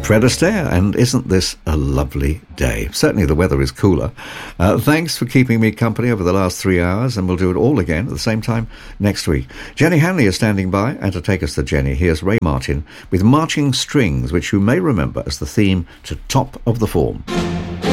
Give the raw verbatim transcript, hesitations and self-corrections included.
Fred Astaire, and isn't this a lovely day? Certainly the weather is cooler. Uh, thanks for keeping me company over the last three hours, and we'll do it all again at the same time next week. Jenny Hanley is standing by, and to take us to Jenny, here's Ray Martin with Marching Strings, which you may remember as the theme to Top of the Form.